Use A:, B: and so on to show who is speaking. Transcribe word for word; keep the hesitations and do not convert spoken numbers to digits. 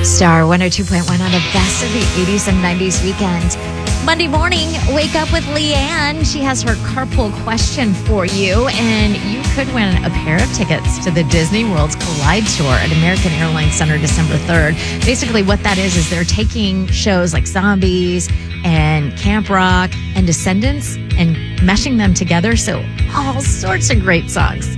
A: Star one oh two point one on the best of the eighties and nineties weekend. Monday morning, wake up with Leanne. She has her carpool question for you, and you could win a pair of tickets to the Disney World's Collide Tour at American Airlines Center December third. Basically, what that is, is they're taking shows like Zombies and Camp Rock and Descendants and meshing them together. So all sorts of great songs.